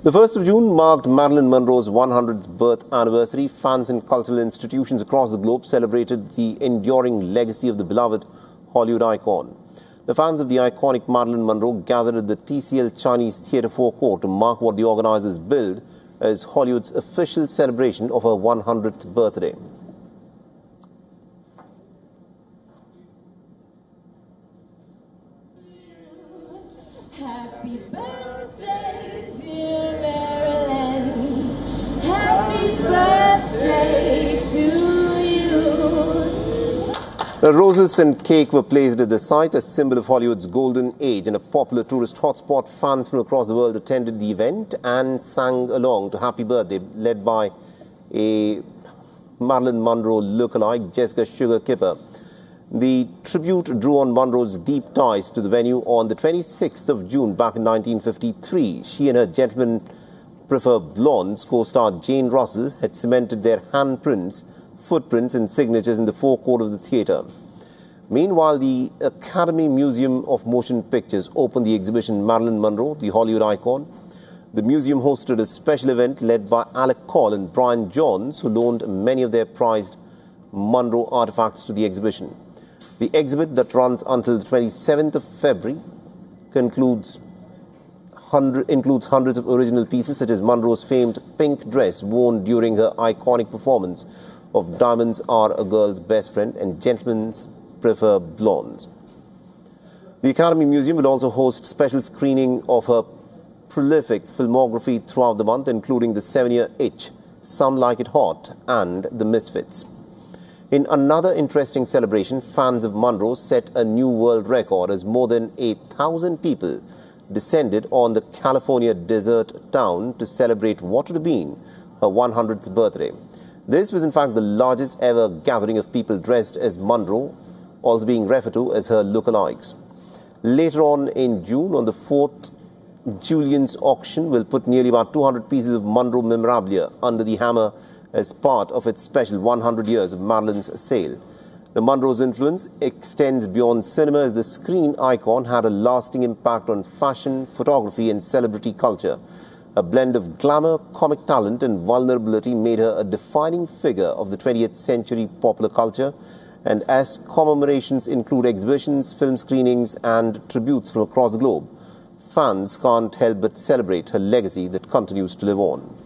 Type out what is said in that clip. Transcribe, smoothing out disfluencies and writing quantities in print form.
The 1st of June marked Marilyn Monroe's 100th birth anniversary. Fans and cultural institutions across the globe celebrated the enduring legacy of the beloved Hollywood icon. The fans of the iconic Marilyn Monroe gathered at the TCL Chinese Theatre forecourt to mark what the organizers billed as Hollywood's official celebration of her 100th birthday. Happy birthday, dear Marilyn. Happy birthday to you. Roses and cake were placed at the site, a symbol of Hollywood's golden age and a popular tourist hotspot. Fans from across the world attended the event and sang along to Happy Birthday, led by a Marilyn Monroe lookalike, Jessica Sugar Kipper. The tribute drew on Monroe's deep ties to the venue. On the 26th of June back in 1953, she and her Gentlemen Prefer Blondes co-star Jane Russell had cemented their handprints, footprints and signatures in the forecourt of the theatre. Meanwhile, the Academy Museum of Motion Pictures opened the exhibition Marilyn Monroe, the Hollywood icon. The museum hosted a special event led by Alec Call and Brian Johns, who loaned many of their prized Monroe artifacts to the exhibition. The exhibit, that runs until the 27th of February, includes hundreds of original pieces, such as Monroe's famed pink dress worn during her iconic performance of Diamonds Are a Girl's Best Friend and Gentlemen Prefer Blondes. The Academy Museum will also host special screening of her prolific filmography throughout the month, including The 7-Year Itch, Some Like It Hot and The Misfits. In another interesting celebration, fans of Monroe set a new world record as more than 8,000 people descended on the California desert town to celebrate what would have been her 100th birthday. This was in fact the largest ever gathering of people dressed as Monroe, also being referred to as her lookalikes. Later on in June, on the 4th, Julien's auction will put nearly about 200 pieces of Monroe memorabilia under the hammer as part of its special 100 years of Marilyn's sale. The Monroe's influence extends beyond cinema, as the screen icon had a lasting impact on fashion, photography and celebrity culture. A blend of glamour, comic talent and vulnerability made her a defining figure of the 20th century popular culture. And as commemorations include exhibitions, film screenings and tributes from across the globe, fans can't help but celebrate her legacy that continues to live on.